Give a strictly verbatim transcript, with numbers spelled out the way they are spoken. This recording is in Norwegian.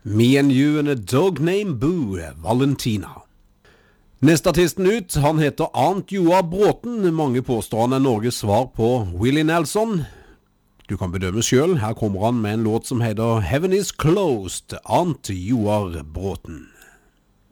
Me and You and a Dog Named Boo, Valentina. Neste artisten ut, han heter Arnt Joar Bråten. Mange påstår han er Norges svar på Willie Nelson. Du kan bedømme selv. Her kommer han med en låt som heter Heaven is Closed, Arnt Joar Bråten.